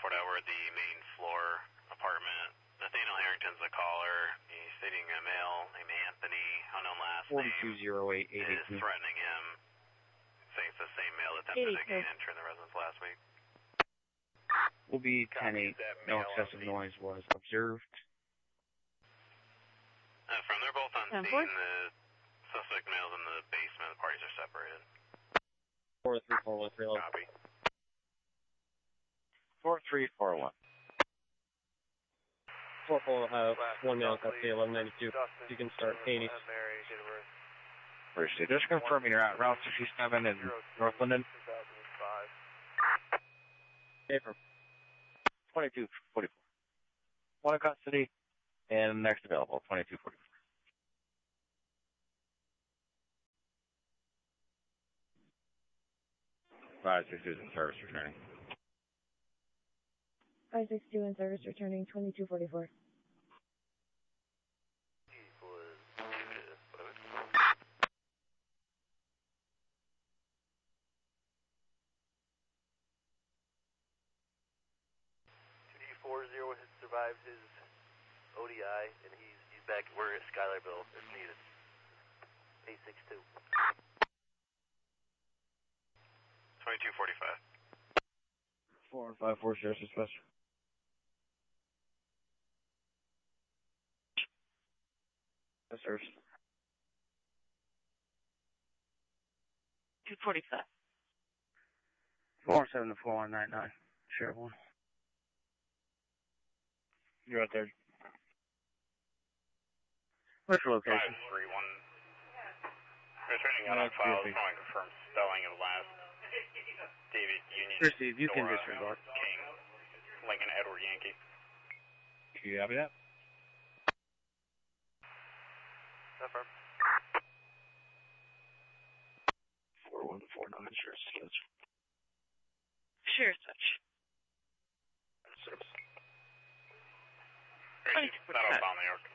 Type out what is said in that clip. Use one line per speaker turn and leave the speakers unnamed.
Fort Edward, the main floor apartment. Nathaniel Harrington's the caller. He's stating a male named Anthony, unknown last name,
4208
is threatening him, saying it's the same male that attempted to gain entry in the residence last week.
Will be 10-8. No excessive noise was observed.
From they're both on scene. The suspect male's in the basement. The parties are separated.
43413.
Copy.
4341. 1 male, copy 1192. You can start 80. Appreciate it. Just confirming you're at Route 67 in North London. Paper. 2244. One in custody, and next available, 2244. Five 6 in service returning.
562 in service returning 2244.
Has survived his ODI, and he's back where Schuylerville if needed. 862.
2245.
4154, Sheriff's Dispatch. Yes, sir.
245.
4704199. Sheriff 1. You're out there. What's your location?
531. Returning on file, just want to confirm spelling of last. David Union.
Receive, you can
Dora,
disregard.
King. Lincoln Edward Yankee.
You happy that?
Confirm.
4149, Sheriff's Dispatch.
Sheriff's Dispatch.
That'll bomb New York.